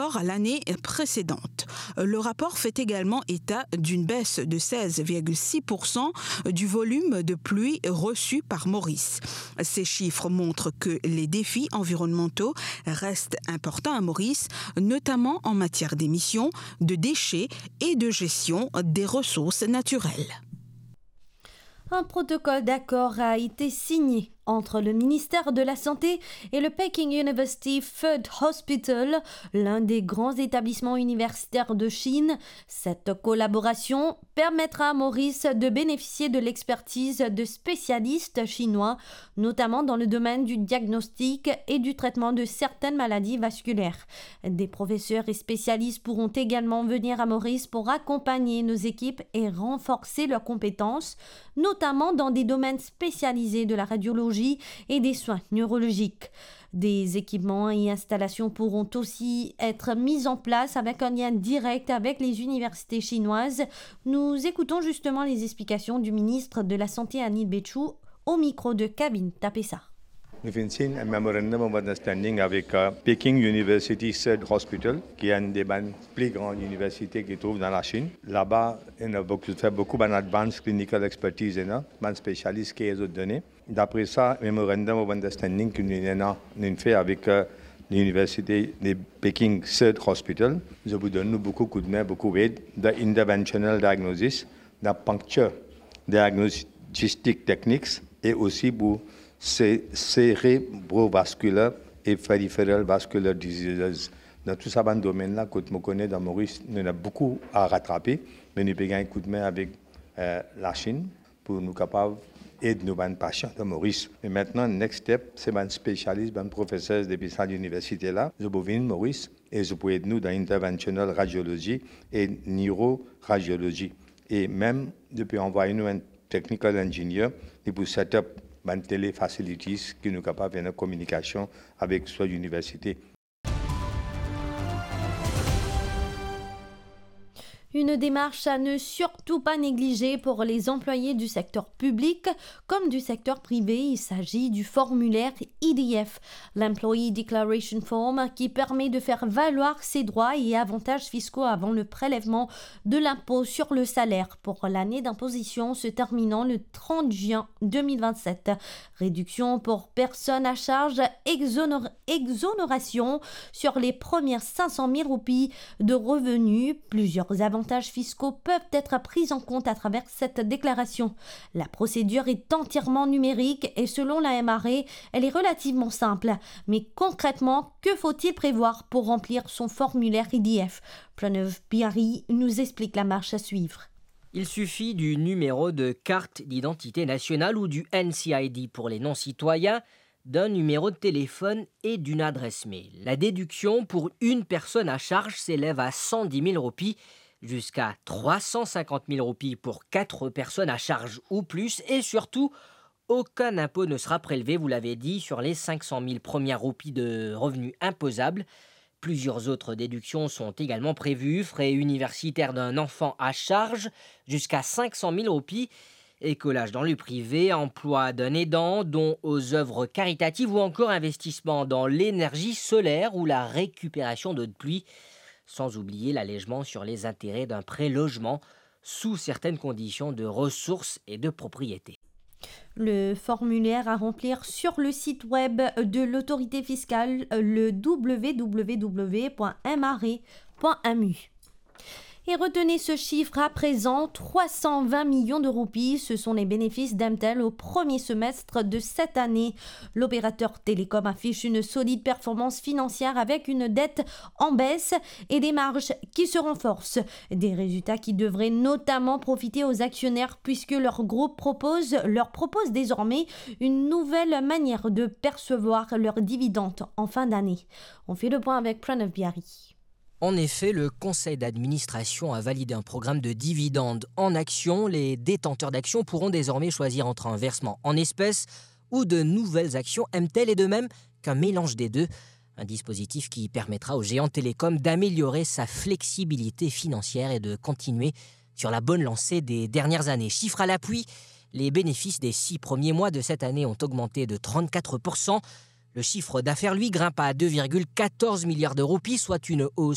rapport à l'année précédente. Le rapport fait également état d'une baisse de 16,6% du volume de pluie reçu par Maurice. Ces chiffres montrent que les défis environnementaux restent importants à Maurice, notamment en matière d'émissions, de déchets et de gestion des ressources naturelles. Un protocole d'accord a été signé entre le ministère de la Santé et le Peking University Third Hospital, l'un des grands établissements universitaires de Chine. Cette collaboration permettra à Maurice de bénéficier de l'expertise de spécialistes chinois, notamment dans le domaine du diagnostic et du traitement de certaines maladies vasculaires. Des professeurs et spécialistes pourront également venir à Maurice pour accompagner nos équipes et renforcer leurs compétences, notamment dans des domaines spécialisés de la radiologie et des soins neurologiques. Des équipements et installations pourront aussi être mis en place avec un lien direct avec les universités chinoises. Nous écoutons justement les explications du ministre de la Santé Anil Bechu au micro de Cabine Tapessa. Nous avons signé un memorandum of understanding avec Peking University Third Hospital, qui est une des plus grandes universités qui se trouve dans la Chine. Là-bas, on a fait beaucoup d'advanced clinical expertise, des spécialistes qui ont donné. D'après ça, le memorandum of understanding que nous avons fait avec l'université de Peking Third Hospital, nous vous donne beaucoup de coups de main, beaucoup d'aide, d'interventional diagnosis, de puncture diagnostic techniques et aussi pour cérébrovasculaire et peripheral vascular diseases. Dans tout ça, dans ce domaine-là, que je connais dans Maurice, nous avons beaucoup à rattraper, mais nous avons un coup de main avec la Chine pour nous capables d'aider nos patients de Maurice. Et maintenant, next step, c'est un spécialiste, un professeur depuis cette université-là. Je peux venir Maurice et je peux aider nous dans l'interventional radiologie et neuroradiologie. Et même, depuis envoyer nous un technical engineer, pour set up une télé facilities qui nous capable de faire une communication avec soit l'université. Une démarche à ne surtout pas négliger pour les employés du secteur public comme du secteur privé. Il s'agit du formulaire EDF, l'Employee Declaration Form, qui permet de faire valoir ses droits et avantages fiscaux avant le prélèvement de l'impôt sur le salaire pour l'année d'imposition se terminant le 30 juin 2027. Réduction pour personnes à charge, exonération sur les premières 500 000 roupies de revenus. Plusieurs avantages fiscaux peuvent être pris en compte à travers cette déclaration. La procédure est entièrement numérique et selon la MRE, elle est relativement simple. Mais concrètement, que faut-il prévoir pour remplir son formulaire EDF? Pranav Bihari nous explique la marche à suivre. Il suffit du numéro de carte d'identité nationale ou du NCID pour les non-citoyens, d'un numéro de téléphone et d'une adresse mail. La déduction pour une personne à charge s'élève à 110 000 roupies, jusqu'à 350 000 roupies pour 4 personnes à charge ou plus, et surtout, aucun impôt ne sera prélevé, vous l'avez dit, sur les 500 000 premières roupies de revenus imposables. Plusieurs autres déductions sont également prévues, frais universitaires d'un enfant à charge, jusqu'à 500 000 roupies, écolage dans le privé, emploi d'un aidant, dons aux œuvres caritatives ou encore investissement dans l'énergie solaire ou la récupération d'eau de pluie, sans oublier l'allègement sur les intérêts d'un prêt logement sous certaines conditions de ressources et de propriété. Le formulaire à remplir sur le site web de l'autorité fiscale, le www.mare.mu. Et retenez ce chiffre à présent, 320 millions de roupies, ce sont les bénéfices d'Emtel au premier semestre de cette année. L'opérateur télécom affiche une solide performance financière avec une dette en baisse et des marges qui se renforcent. Des résultats qui devraient notamment profiter aux actionnaires puisque leur groupe leur propose désormais une nouvelle manière de percevoir leurs dividendes en fin d'année. On fait le point avec Pranav Bihari. En effet, le conseil d'administration a validé un programme de dividendes en actions. Les détenteurs d'actions pourront désormais choisir entre un versement en espèces ou de nouvelles actions Emtel et de même qu'un mélange des deux. Un dispositif qui permettra au géant télécom d'améliorer sa flexibilité financière et de continuer sur la bonne lancée des dernières années. Chiffre à l'appui, les bénéfices des 6 premiers mois de cette année ont augmenté de 34%. Le chiffre d'affaires, lui, grimpe à 2,14 milliards de roupies, soit une hausse